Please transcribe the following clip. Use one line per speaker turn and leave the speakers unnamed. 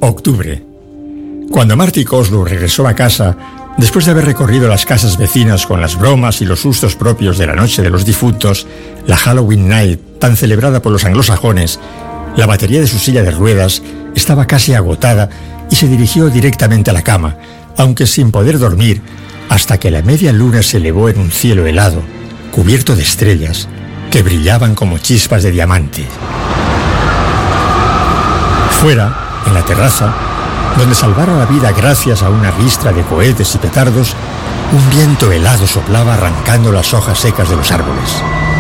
Octubre. Cuando Marty Kozlov regresó a casa, después de haber recorrido las casas vecinas con las bromas y los sustos propios de la Noche de los Difuntos, la Halloween Night, tan celebrada por los anglosajones, la batería de su silla de ruedas estaba casi agotada y se dirigió directamente a la cama, aunque sin poder dormir, hasta que la media luna se elevó en un cielo helado, cubierto de estrellas, que brillaban como chispas de diamante. Fuera, en la terraza, donde salvaron la vida gracias a una ristra de cohetes y petardos, un viento helado soplaba arrancando las hojas secas de los árboles.